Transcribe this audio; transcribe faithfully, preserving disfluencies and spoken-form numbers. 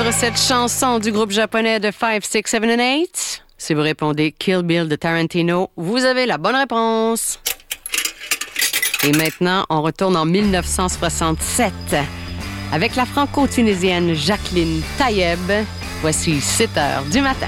entendre cette chanson du groupe japonais de five, six, seven and eight? Si vous répondez Kill Bill de Tarantino, vous avez la bonne réponse. Et maintenant, on retourne en dix-neuf cent soixante-sept avec la franco-tunisienne Jacqueline Tayeb. Voici sept heures du matin.